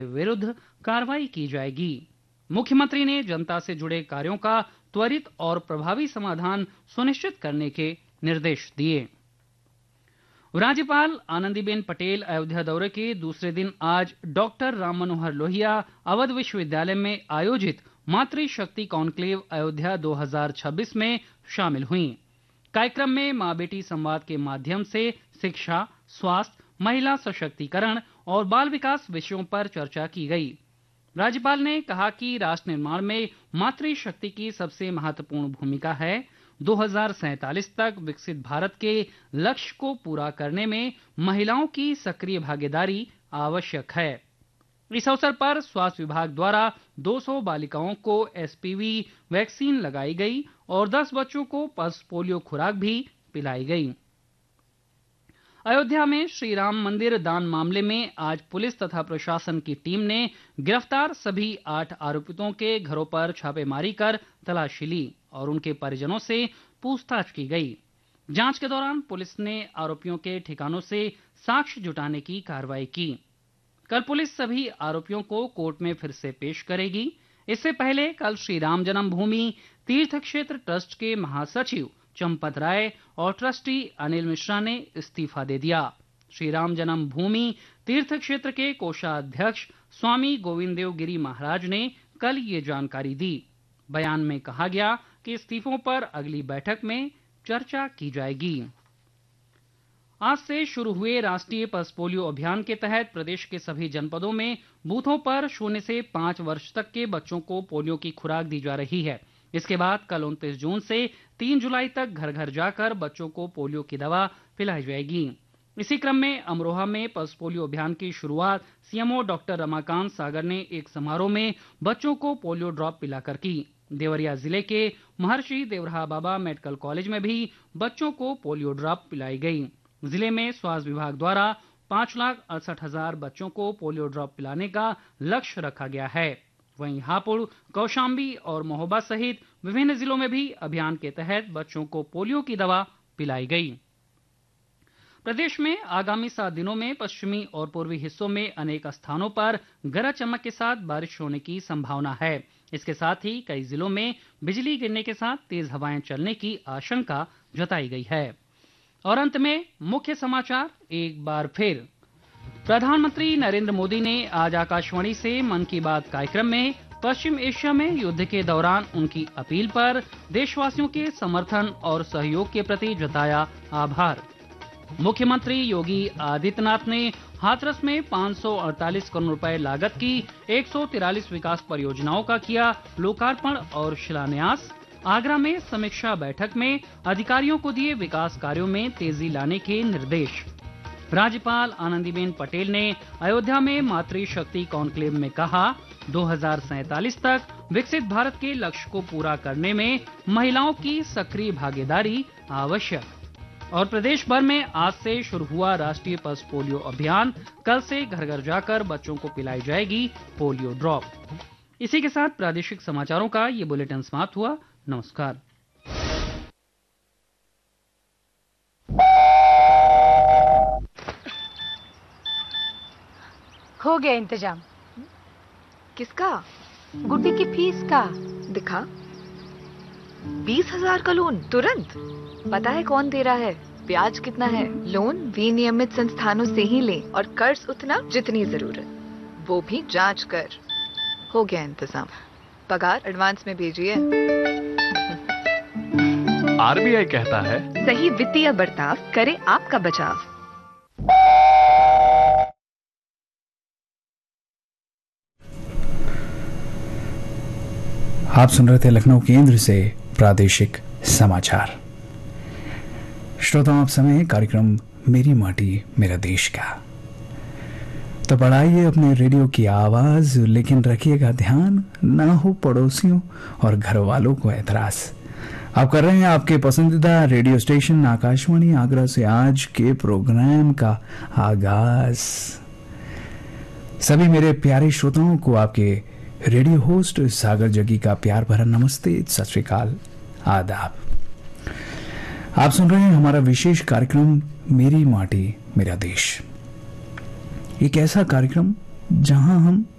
विरुद्ध कार्रवाई की जाएगी। मुख्यमंत्री ने जनता से जुड़े कार्यों का त्वरित और प्रभावी समाधान सुनिश्चित करने के निर्देश दिए। राज्यपाल आनंदीबेन पटेल अयोध्या दौरे के दूसरे दिन आज डॉक्टर राम मनोहर लोहिया अवध विश्वविद्यालय में आयोजित मातृशक्ति कॉन्क्लेव अयोध्या 2026 में शामिल हुई। कार्यक्रम में मां बेटी संवाद के माध्यम से शिक्षा, स्वास्थ्य, महिला सशक्तिकरण और बाल विकास विषयों पर चर्चा की गई। राज्यपाल ने कहा कि राष्ट्र निर्माण में मातृशक्ति की सबसे महत्वपूर्ण भूमिका है। 2047 तक विकसित भारत के लक्ष्य को पूरा करने में महिलाओं की सक्रिय भागीदारी आवश्यक है। इस अवसर पर स्वास्थ्य विभाग द्वारा 200 बालिकाओं को एसपीवी वैक्सीन लगाई गई और 10 बच्चों को पल्स पोलियो खुराक भी पिलाई गई। अयोध्या में श्री राम मंदिर दान मामले में आज पुलिस तथा प्रशासन की टीम ने गिरफ्तार सभी 8 आरोपितों के घरों पर छापेमारी कर तलाशी ली और उनके परिजनों से पूछताछ की गई। जांच के दौरान पुलिस ने आरोपियों के ठिकानों से साक्ष्य जुटाने की कार्रवाई की। कल पुलिस सभी आरोपियों को कोर्ट में फिर से पेश करेगी। इससे पहले कल श्री राम जन्मभूमि तीर्थ क्षेत्र ट्रस्ट के महासचिव चंपत राय और ट्रस्टी अनिल मिश्रा ने इस्तीफा दे दिया। श्री राम जन्मभूमि तीर्थ क्षेत्र के कोषाध्यक्ष स्वामी गोविंद देव गिरी महाराज ने कल ये जानकारी दी। बयान में कहा गया कि इस्तीफों पर अगली बैठक में चर्चा की जाएगी। आज से शुरू हुए राष्ट्रीय पल्स पोलियो अभियान के तहत प्रदेश के सभी जनपदों में बूथों पर 0 से 5 वर्ष तक के बच्चों को पोलियो की खुराक दी जा रही है। इसके बाद कल 29 जून से 3 जुलाई तक घर घर जाकर बच्चों को पोलियो की दवा पिलाई जाएगी। इसी क्रम में अमरोहा में पल्स पोलियो अभियान की शुरुआत सीएमओ डॉक्टर रमाकांत सागर ने एक समारोह में बच्चों को पोलियो ड्रॉप पिलाकर की। देवरिया जिले के महर्षि देवराहा बाबा मेडिकल कॉलेज में भी बच्चों को पोलियो ड्रॉप पिलाई गई। जिले में स्वास्थ्य विभाग द्वारा 5,68,000 बच्चों को पोलियो ड्रॉप पिलाने का लक्ष्य रखा गया है। वहीं हापुड़, कौशाम्बी और महोबा सहित विभिन्न जिलों में भी अभियान के तहत बच्चों को पोलियो की दवा पिलाई गई। प्रदेश में आगामी 7 दिनों में पश्चिमी और पूर्वी हिस्सों में अनेक स्थानों पर गरज चमक के साथ बारिश होने की संभावना है। इसके साथ ही कई जिलों में बिजली गिरने के साथ तेज हवाएं चलने की आशंका जताई गई है। और अंत में मुख्य समाचार एक बार फिर। प्रधानमंत्री नरेंद्र मोदी ने आज आकाशवाणी से मन की बात कार्यक्रम में पश्चिम एशिया में युद्ध के दौरान उनकी अपील पर देशवासियों के समर्थन और सहयोग के प्रति जताया आभार। मुख्यमंत्री योगी आदित्यनाथ ने हाथरस में 548 करोड़ रुपए लागत की 143 विकास परियोजनाओं का किया लोकार्पण और शिलान्यास। आगरा में समीक्षा बैठक में अधिकारियों को दिए विकास कार्यों में तेजी लाने के निर्देश। राज्यपाल आनंदीबेन पटेल ने अयोध्या में मातृशक्ति कॉन्क्लेव में कहा 2047 तक विकसित भारत के लक्ष्य को पूरा करने में महिलाओं की सक्रिय भागीदारी आवश्यक। और प्रदेश भर में आज से शुरू हुआ राष्ट्रीय पल्स पोलियो अभियान। कल से घर घर जाकर बच्चों को पिलाई जाएगी पोलियो ड्रॉप। इसी के साथ प्रादेशिक समाचारों का ये बुलेटिन समाप्त हुआ। नमस्कार। हो गया इंतजाम। किसका? गुड्डी की फीस का। दिखा। 20,000 का लोन तुरंत। पता है कौन दे रहा है, ब्याज कितना है? लोन विनियमित संस्थानों से ही लें और कर्ज उतना जितनी जरूरत, वो भी जांच कर। हो गया इंतजाम। पगार एडवांस में भेजिए। आरबीआई कहता है सही वित्तीय बर्ताव करे आपका बचाव। आप सुन रहे थे लखनऊ केंद्र से प्रादेशिक समाचार। श्रोताओं, आप समय है कार्यक्रम मेरी माटी मेरा देश का। तो बढ़ाइए अपने रेडियो की आवाज, लेकिन रखिएगा ध्यान ना हो पड़ोसियों और घर वालों को एतराज। आप कर रहे हैं आपके पसंदीदा रेडियो स्टेशन आकाशवाणी आगरा से आज के प्रोग्राम का आगाज। सभी मेरे प्यारे श्रोताओं को आपके रेडियो होस्ट सागर जगी का प्यार भरा नमस्ते, सत श्री अकाल, आदाब। आप सुन रहे हैं हमारा विशेष कार्यक्रम मेरी माटी मेरा देश। एक ऐसा कार्यक्रम जहां हम